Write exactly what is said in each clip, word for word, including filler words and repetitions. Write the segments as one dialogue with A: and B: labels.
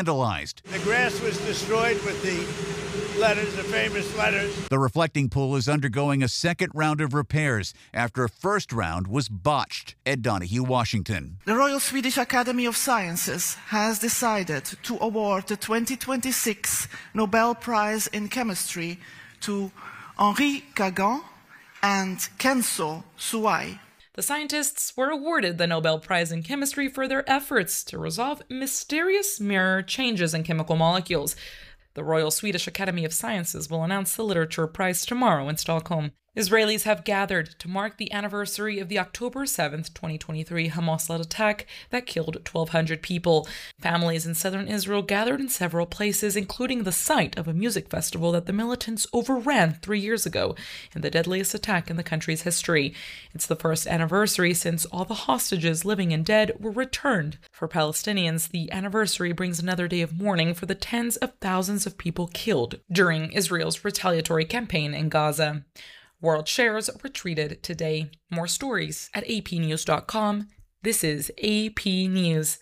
A: vandalized.
B: The grass was destroyed with the letters, the famous letters.
A: The reflecting pool is undergoing a second round of repairs after a first round was botched. Ed Donahue, Washington.
C: The Royal Swedish Academy of Sciences has decided to award the twenty twenty-six Nobel Prize in Chemistry to Henri Kagan and Kenzo Suai.
D: The scientists were awarded the Nobel Prize in Chemistry for their efforts to resolve mysterious mirror changes in chemical molecules. The Royal Swedish Academy of Sciences will announce the Literature Prize tomorrow in Stockholm. Israelis have gathered to mark the anniversary of the October seventh, twenty twenty-three Hamas-led attack that killed twelve hundred people. Families in southern Israel gathered in several places, including the site of a music festival that the militants overran three years ago in the deadliest attack in the country's history. It's the first anniversary since all the hostages, living and dead, were returned. For Palestinians, the anniversary brings another day of mourning for the tens of thousands of people killed during Israel's retaliatory campaign in Gaza. World shares retreated today. More stories at A P news dot com. This is A P News.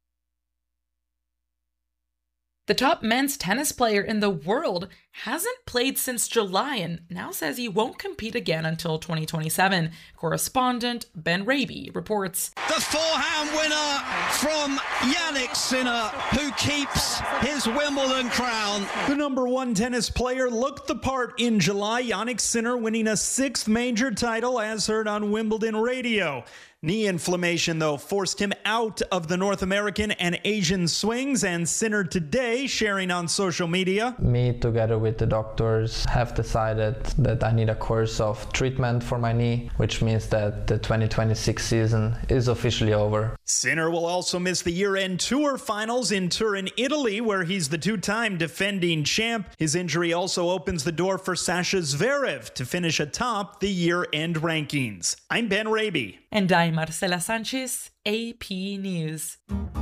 D: The top men's tennis player in the world hasn't played since July and now says he won't compete again until twenty twenty-seven. Correspondent Ben Raby reports.
E: The forehand winner from Jannik Sinner, who keeps his Wimbledon crown.
F: The number one tennis player looked the part in July. Jannik Sinner winning a sixth major title, as heard on Wimbledon radio. Knee inflammation, though, forced him out of the North American and Asian swings, and Sinner today sharing on social media.
G: Me, together with the doctors, have decided that I need a course of treatment for my knee, which means that the twenty twenty-six season is officially over.
F: Sinner will also miss the year-end tour finals in Turin, Italy, where he's the two-time defending champ. His injury also opens the door for Sasha Zverev to finish atop the year-end rankings. I'm Ben Raby.
D: And I'm Marcela Sanchez, A P News.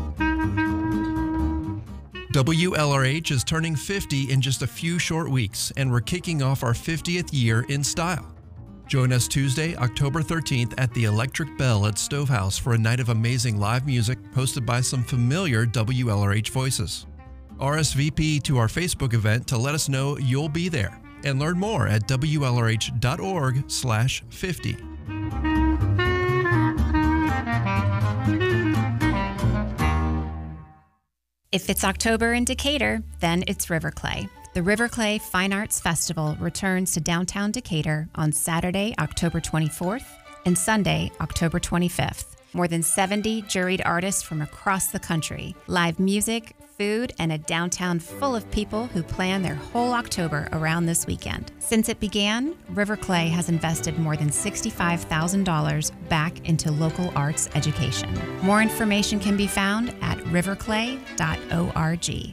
H: W L R H is turning fifty in just a few short weeks, and we're kicking off our fiftieth year in style. Join us Tuesday, October thirteenth at the Electric Bell at Stovehouse for a night of amazing live music hosted by some familiar W L R H voices. R S V P to our Facebook event to let us know you'll be there, and learn more at W L R H dot org slash fifty.
I: If it's October in Decatur, then it's Riverclay. The Riverclay Fine Arts Festival returns to downtown Decatur on Saturday, October twenty-fourth and Sunday, October twenty-fifth. More than seventy juried artists from across the country, live music, food, and a downtown full of people who plan their whole October around this weekend. Since it began, Riverclay has invested more than sixty-five thousand dollars back into local arts education. More information can be found at riverclay dot org.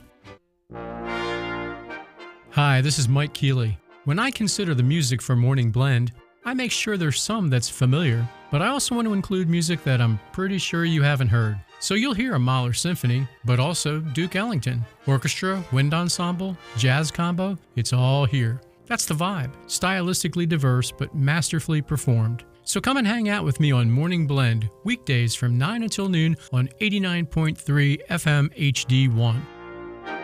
J: Hi, this is Mike Keeley. When I consider the music for Morning Blend, I make sure there's some that's familiar, but I also want to include music that I'm pretty sure you haven't heard. So you'll hear a Mahler Symphony, but also Duke Ellington. Orchestra, wind ensemble, jazz combo, it's all here. That's the vibe. Stylistically diverse, but masterfully performed. So come and hang out with me on Morning Blend, weekdays from nine until noon on eighty-nine point three F M H D one.